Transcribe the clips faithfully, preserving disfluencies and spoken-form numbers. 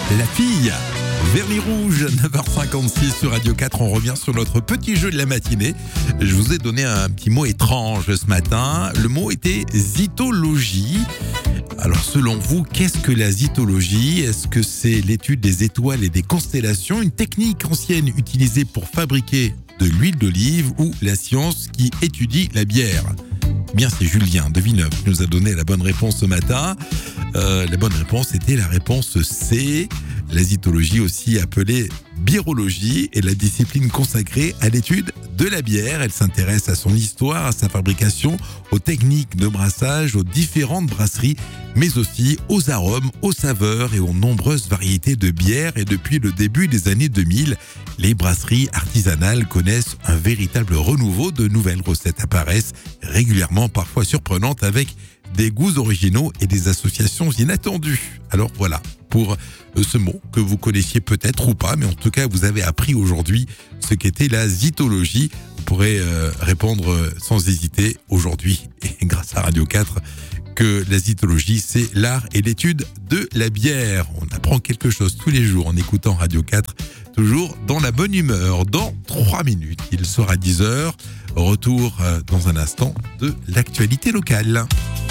La fille, Vernis Rouge, neuf heures cinquante-six sur Radio quatre. On revient sur notre petit jeu de la matinée. Je vous ai donné un petit mot étrange ce matin. Le mot était zytologie. Alors selon vous, qu'est-ce que la zytologie? Est-ce que c'est l'étude des étoiles et des constellations, une technique ancienne utilisée pour fabriquer de l'huile d'olive, ou la science qui étudie la bière? Bien, c'est Julien de Villeneuve qui nous a donné la bonne réponse ce matin. Euh, la bonne réponse était la réponse C. La zytologie, aussi appelée birologie, est la discipline consacrée à l'étude de la bière. Elle s'intéresse à son histoire, à sa fabrication, aux techniques de brassage, aux différentes brasseries, mais aussi aux arômes, aux saveurs et aux nombreuses variétés de bière. Et depuis le début des années deux mille, les brasseries artisanales connaissent un véritable renouveau. De nouvelles recettes apparaissent régulièrement, parfois surprenantes, avec des goûts originaux et des associations inattendues. Alors voilà, pour ce mot que vous connaissiez peut-être ou pas, mais en tout cas vous avez appris aujourd'hui ce qu'était la zytologie. Vous pourrez euh, répondre sans hésiter aujourd'hui, et grâce à Radio quatre, que la zytologie, c'est l'art et l'étude de la bière. On apprend quelque chose tous les jours en écoutant Radio quatre, toujours dans la bonne humeur. Dans trois minutes, il sera dix heures. Retour euh, dans un instant de l'actualité locale.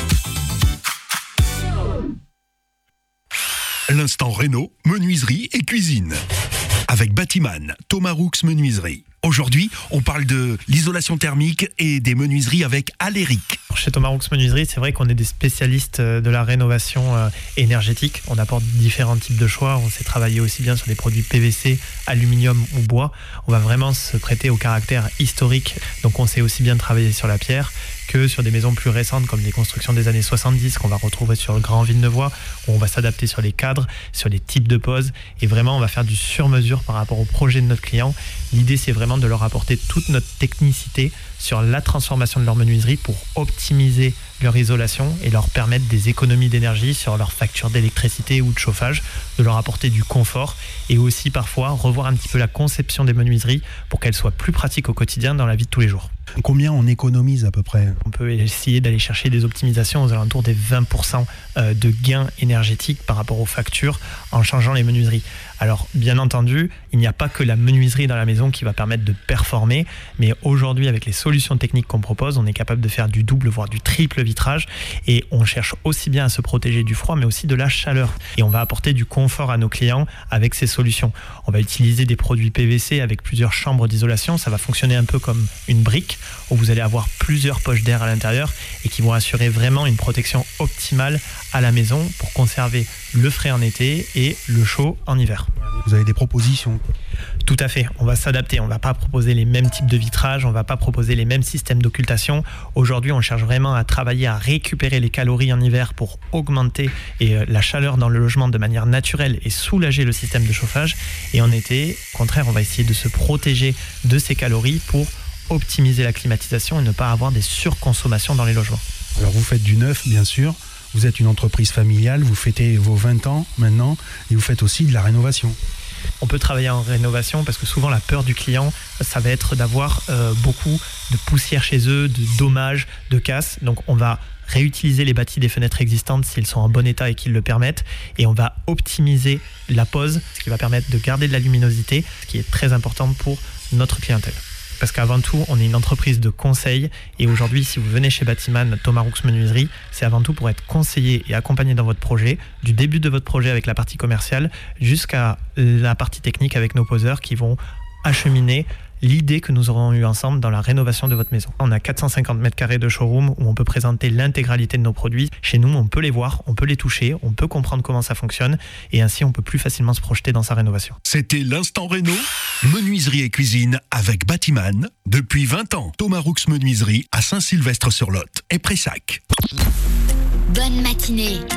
L'instant Réno, menuiserie et cuisine. Avec Batiman, Thomas Roux Menuiserie. Aujourd'hui, on parle de l'isolation thermique et des menuiseries avec Aléric. Chez Thomas Roux Menuiserie, c'est vrai qu'on est des spécialistes de la rénovation énergétique. On apporte différents types de choix. On sait travailler aussi bien sur des produits P V C, aluminium ou bois. On va vraiment se prêter au caractère historique. Donc on sait aussi bien travailler sur la pierre que sur des maisons plus récentes comme les constructions des années soixante-dix qu'on va retrouver sur le Grand Villeneuvois, où on va s'adapter sur les cadres, sur les types de poses, et vraiment on va faire du sur-mesure par rapport au projet de notre client. L'idée, c'est vraiment de leur apporter toute notre technicité sur la transformation de leur menuiserie pour optimiser leur isolation et leur permettre des économies d'énergie sur leur facture d'électricité ou de chauffage, de leur apporter du confort et aussi parfois revoir un petit peu la conception des menuiseries pour qu'elles soient plus pratiques au quotidien dans la vie de tous les jours. Combien on économise à peu près? On peut essayer d'aller chercher des optimisations aux alentours des vingt pour cent de gains énergétiques par rapport aux factures en changeant les menuiseries. Alors bien entendu, il n'y a pas que la menuiserie dans la maison qui va permettre de performer, mais aujourd'hui avec les solutions techniques qu'on propose, on est capable de faire du double voire du triple vitrage, et on cherche aussi bien à se protéger du froid mais aussi de la chaleur, et on va apporter du confort à nos clients avec ces solutions. On va utiliser des produits P V C avec plusieurs chambres d'isolation. Ça va fonctionner un peu comme une brique où vous allez avoir plusieurs poches d'air à l'intérieur et qui vont assurer vraiment une protection optimale à la maison pour conserver le frais en été et le chaud en hiver. Vous avez des propositions? Tout à fait, on va s'adapter, on ne va pas proposer les mêmes types de vitrages, on ne va pas proposer les mêmes systèmes d'occultation. Aujourd'hui, on cherche vraiment à travailler à récupérer les calories en hiver pour augmenter et, euh, la chaleur dans le logement de manière naturelle et soulager le système de chauffage. Et en été, au contraire, on va essayer de se protéger de ces calories pour optimiser la climatisation et ne pas avoir des surconsommations dans les logements. Alors vous faites du neuf, bien sûr. Vous êtes une entreprise familiale, vous fêtez vos vingt ans maintenant et vous faites aussi de la rénovation. On peut travailler en rénovation parce que souvent la peur du client, ça va être d'avoir euh, beaucoup de poussière chez eux, de dommages, de casse. Donc on va réutiliser les bâtis des fenêtres existantes s'ils sont en bon état et qu'ils le permettent, et on va optimiser la pose, ce qui va permettre de garder de la luminosité, ce qui est très important pour notre clientèle. Parce qu'avant tout, on est une entreprise de conseil, et aujourd'hui, si vous venez chez Batiman, Thomas Roux Menuiserie, c'est avant tout pour être conseillé et accompagné dans votre projet, du début de votre projet avec la partie commerciale jusqu'à la partie technique avec nos poseurs qui vont acheminer l'idée que nous aurons eue ensemble dans la rénovation de votre maison. On a quatre cent cinquante mètres carrés de showroom où on peut présenter l'intégralité de nos produits. Chez nous, on peut les voir, on peut les toucher, on peut comprendre comment ça fonctionne, et ainsi on peut plus facilement se projeter dans sa rénovation. C'était l'instant Réno, menuiserie et cuisine avec Batiman. Depuis vingt ans, Thomas Roux Menuiserie à Saint-Sylvestre-sur-Lot et Pressac. Bonne matinée.